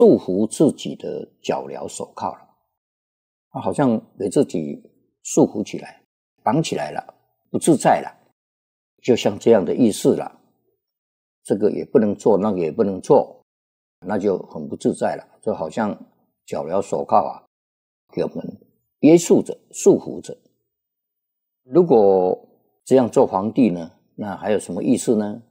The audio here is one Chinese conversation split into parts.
束缚自己的脚镣手铐了，他好像给自己束缚起来，绑起来了，不自在了，就像这样的意思了。这个也不能做，那个也不能做，那就很不自在了，就好像脚镣手铐啊，给我们约束着、束缚着。如果这样做皇帝呢，那还有什么意思呢？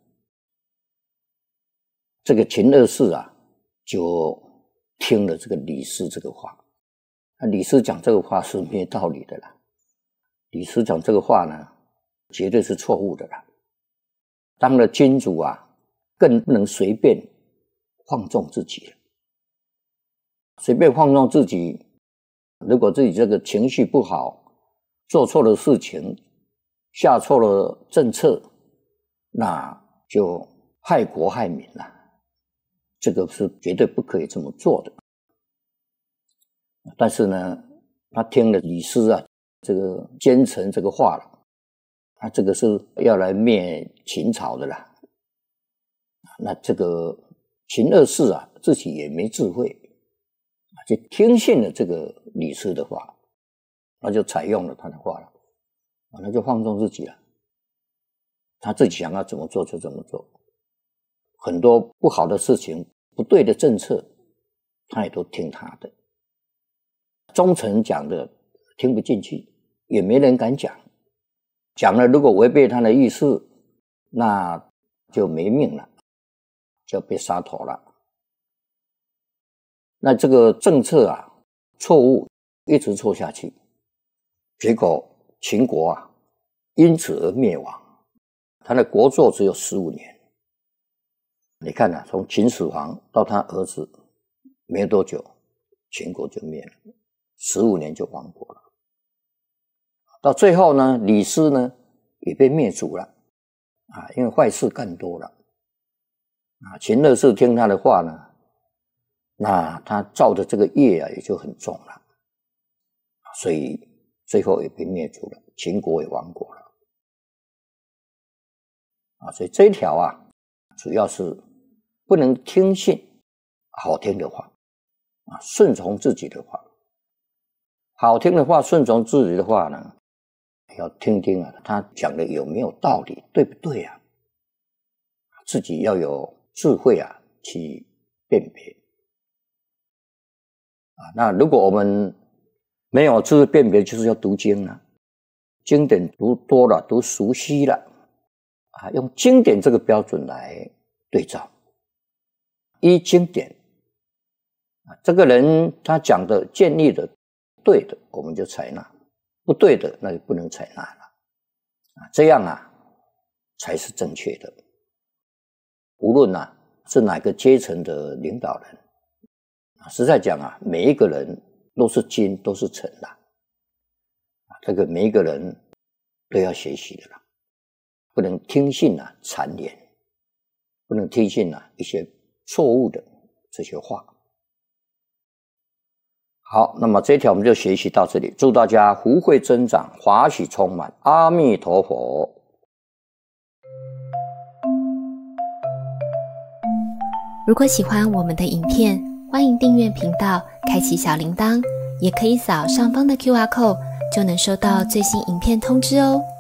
这个秦二世啊，就听了这个李斯这个话。那李斯讲这个话是没道理的啦，李斯讲这个话呢，绝对是错误的啦。当了君主啊，更不能随便放纵自己了。随便放纵自己，如果自己这个情绪不好，做错了事情，下错了政策，那就害国害民了。这个是绝对不可以这么做的。但是呢，他听了李斯啊这个奸臣这个话了，他这个是要来灭秦朝的啦。那这个秦二世啊，自己也没智慧，就听信了这个李斯的话，那就采用了他的话了，那就放纵自己了。他自己想要怎么做就怎么做，很多不好的事情、不对的政策，他也都听他的。忠臣讲的听不进去，也没人敢讲，讲了如果违背他的意思，那就没命了，就被杀头了。那这个政策啊，错误一直错下去，结果秦国啊，因此而灭亡。他的国祚只有15年。你看啊，从秦始皇到他儿子没多久，秦国就灭了，15年就亡国了。到最后呢，李斯呢也被灭族了啊，因为坏事干多了啊。秦二世听他的话呢，那他造的这个业啊也就很重了，所以最后也被灭族了，秦国也亡国了啊。所以这一条啊，主要是不能听信好听的话啊，顺从自己的话。好听的话，顺从自己的话呢，要听听啊，他讲的有没有道理，对不对啊？自己要有智慧啊，去辨别啊。那如果我们没有智慧辨别，就是要读经啊，经典读多了，读熟悉了啊，用经典这个标准来对照，依经典啊，这个人他讲的建议的对的，我们就采纳；不对的，那就不能采纳了啊。这样啊，才是正确的。无论啊是哪个阶层的领导人啊，实在讲啊，每一个人都是君，都是臣啦啊，这个每一个人都要学习的啦，不能听信啊谗言，不能听信啊一些错误的这些话。好，那么这一条我们就学习到这里，祝大家福慧增长，华喜充满，阿弥陀佛。 如果喜欢我们的影片，欢迎订阅频道，开启小铃铛，也可以扫上方的 QR code，就能收到最新影片通知哦。